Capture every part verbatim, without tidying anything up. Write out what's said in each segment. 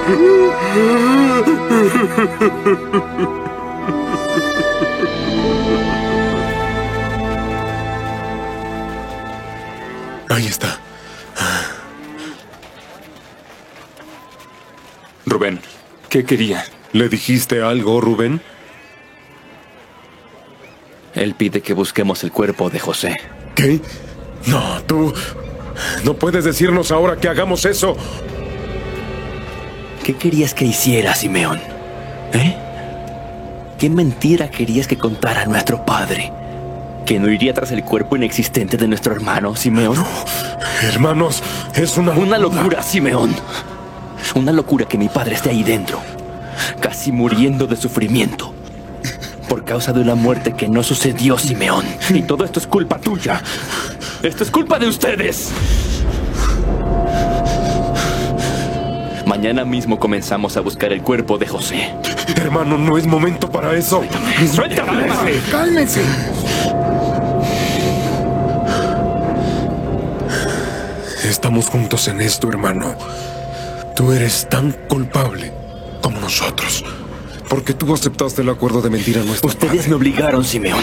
Ahí está. Rubén, ¿qué quería? ¿Le dijiste algo, Rubén? Él pide que busquemos el cuerpo de José. ¿Qué? No, tú... No puedes decirnos ahora que hagamos eso. ¿Qué querías que hiciera, Simeón? ¿Eh? ¿Qué mentira querías que contara nuestro padre? ¿Que no iría tras el cuerpo inexistente de nuestro hermano, Simeón? No, hermanos, es una... Una locura, Simeón. Una locura que mi padre esté ahí dentro, casi muriendo de sufrimiento, por causa de una muerte que no sucedió, Simeón. Y todo esto es culpa tuya. Esto es culpa de ustedes. Mañana mismo comenzamos a buscar el cuerpo de José. Hermano, no es momento para eso. ¡Suéltame! ¡Cálmense! ¡Cálmense! Estamos juntos en esto, hermano. Tú eres tan culpable como nosotros, porque tú aceptaste el acuerdo de mentir a nuestro Ustedes padre. me obligaron, Simeón.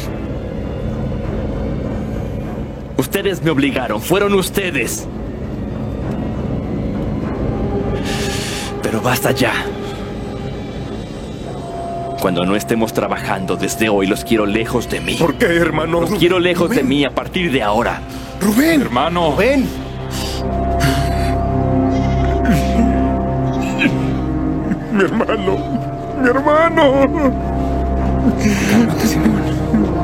Ustedes me obligaron. Fueron ustedes. Pero basta ya. Cuando no estemos trabajando desde hoy, los quiero lejos de mí. ¿Por qué, hermano? Los quiero lejos de mí a partir de ahora. ¡Rubén! Hermano. ¡Rubén! Mi hermano, mi hermano. Cálmate, Simeón.